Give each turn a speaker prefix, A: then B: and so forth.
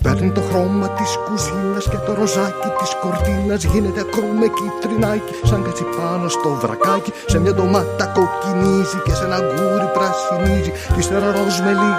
A: Παίρνει το χρώμα της κουζίνας και το ροζάκι της κορτίνας. Γίνεται ακρού με κίτρινάκι, σαν κάτσι πάνω στο βρακάκι. Σε μια ντομάτα κοκκινίζει και σε ένα γκούρι πρασινίζει. Κι ύστερα ροζ με